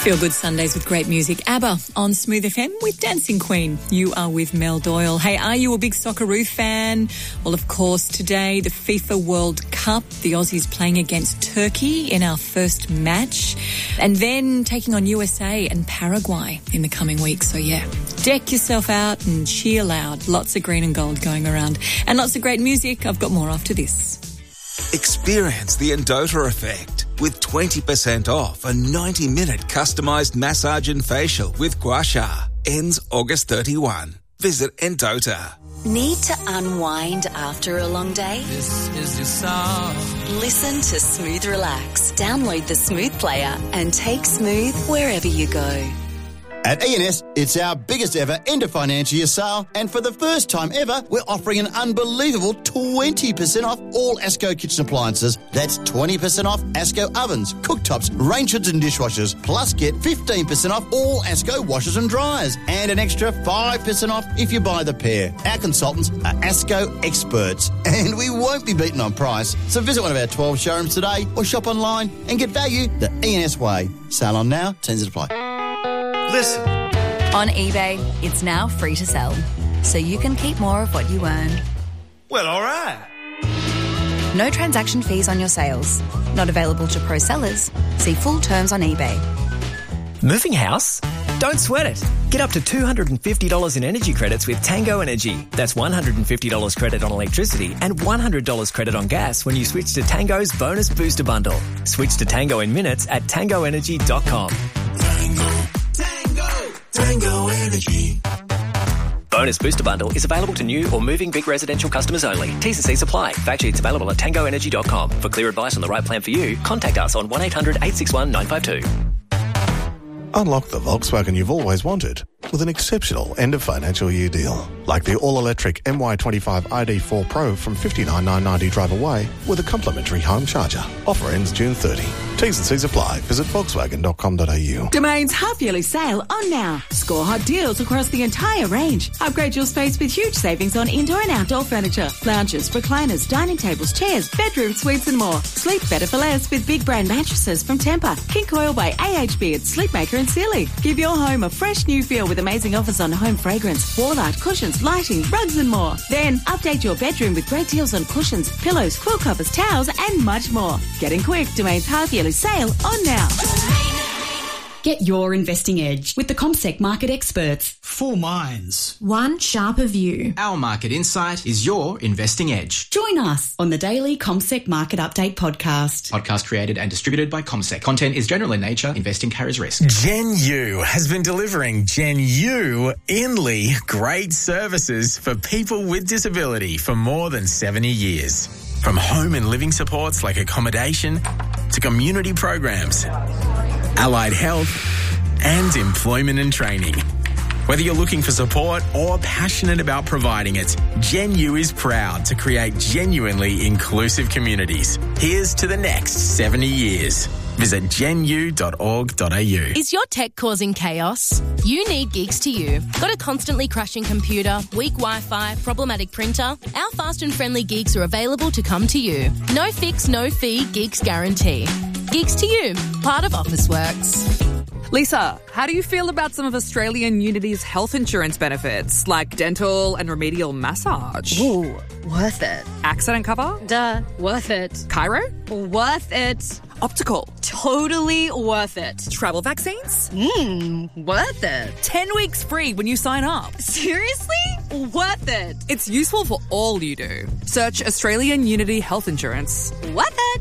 Feel Good Sundays with great music. ABBA on Smooth FM with Dancing Queen. You are with Mel Doyle. Hey, are you a big Socceroo fan? Well, of course, today the FIFA World Cup. The Aussies playing against Turkey in our first match. And then taking on USA and Paraguay in the coming weeks. So, yeah, deck yourself out and cheer loud. Lots of green and gold going around. And lots of great music. I've got more after this. Experience the Endota effect with 20% off a 90-minute customised massage and facial with Gua Sha. Ends August 31. Visit Endota. Need to unwind after a long day? This is your song. Listen to Smooth Relax. Download the Smooth player and take Smooth wherever you go. At E&S, it's our biggest ever end of financial year sale, and for the first time ever, we're offering an unbelievable 20% off all ASCO kitchen appliances. That's 20% off ASCO ovens, cooktops, range hoods and dishwashers, plus get 15% off all ASCO washers and dryers, and an extra 5% off if you buy the pair. Our consultants are ASCO experts, and we won't be beaten on price. So visit one of our 12 showrooms today or shop online and get value the E&S way. Sale on now, terms apply. Listen. On eBay, it's now free to sell, so you can keep more of what you earn. Well, all right. No transaction fees on your sales. Not available to pro sellers. See full terms on eBay. Moving house? Don't sweat it. Get up to $250 in energy credits with Tango Energy. That's $150 credit on electricity and $100 credit on gas when you switch to Tango's Bonus Booster Bundle. Switch to Tango in minutes at tangoenergy.com. Tango Energy. Bonus Booster Bundle is available to new or moving big residential customers only. T's and C's apply. Fact sheets available at tangoenergy.com. For clear advice on the right plan for you, contact us on 1800 861 952. Unlock the Volkswagen you've always wanted with an exceptional end of financial year deal. Like the all-electric MY25 ID4 Pro from $59,990 drive away with a complimentary home charger. Offer ends June 30. T's and C's apply. Visit Volkswagen.com.au. Domain's half-yearly sale on now. Score hot deals across the entire range. Upgrade your space with huge savings on indoor and outdoor furniture. Lounges, recliners, dining tables, chairs, bedroom suites and more. Sleep better for less with big brand mattresses from Tempur, King Coil by AHB at Sleepmaker and Sealy. Give your home a fresh new feel with amazing offers on home fragrance, wall art, cushions, lighting, rugs and more. Then update your bedroom with great deals on cushions, pillows, quilt covers, towels and much more. Getting quick, Domain's half-yearly sale on now. Get your investing edge with the CommSec market experts. 4 minds. One sharper view. Our market insight is your investing edge. Join us on the daily CommSec Market Update podcast. Podcast created and distributed by CommSec. Content is general in nature. Investing carries risk. Gen U has been delivering Gen U Inley great services for people with disability for more than 70 years. From home and living supports like accommodation to community programs, allied health, and employment and training. Whether you're looking for support or passionate about providing it, Gen U is proud to create genuinely inclusive communities. Here's to the next 70 years. Visit genu.org.au. Is your tech causing chaos? You need Gigs to You. Got a constantly crashing computer, weak Wi-Fi, problematic printer? Our fast and friendly gigs are available to come to you. No fix, no fee, gigs guarantee. Gigs to You, part of Officeworks. Lisa, how do you feel about some of Australian Unity's health insurance benefits, like dental and remedial massage? Ooh, worth it. Accident cover? Duh, worth it. Chiro? Worth it. Optical? Totally worth it. Travel vaccines? Worth it. 10 weeks free when you sign up. Seriously? Worth it. It's useful for all you do. Search Australian Unity Health Insurance. Worth it.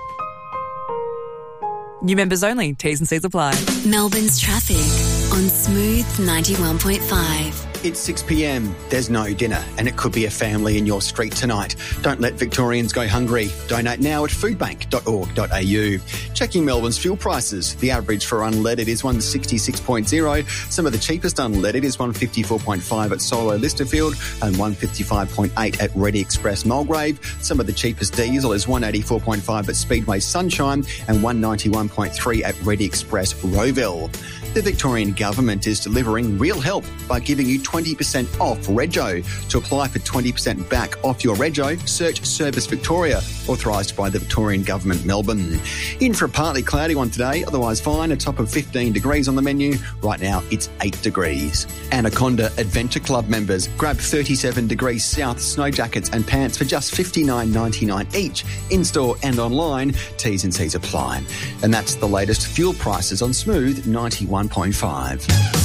New members only. T's and C's apply. Melbourne's traffic on Smooth 91.5. It's 6 p.m. There's no dinner and it could be a family in your street tonight. Don't let Victorians go hungry. Donate now at foodbank.org.au. Checking Melbourne's fuel prices. The average for unleaded is 166.0. Some of the cheapest unleaded is 154.5 at Solo Listerfield and 155.8 at Ready Express Mulgrave. Some of the cheapest diesel is 184.5 at Speedway Sunshine and 191.3 at Ready Express Rowville. The Victorian Government is delivering real help by giving you 20% off Rego. To apply for 20% back off your Rego, search Service Victoria, authorised by the Victorian Government, Melbourne. In for a partly cloudy one today, otherwise fine, a top of 15 degrees on the menu. Right now, it's 8 degrees. Anaconda Adventure Club members grab 37 degrees south snow jackets and pants for just $59.99 each, in-store and online. T's and C's apply. And that's the latest fuel prices on Smooth 91.5.